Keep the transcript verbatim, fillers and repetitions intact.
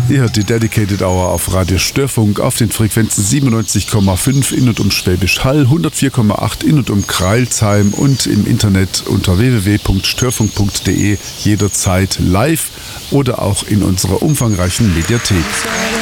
Ihr hört die Dedicated Hour auf Radio Störfunk auf den Frequenzen siebenundneunzig Komma fünf in und um Schwäbisch Hall, hundertvier Komma acht in und um Kreilsheim und im Internet unter w w w punkt störfunk punkt d e jederzeit live oder auch in unserer umfangreichen Mediathek.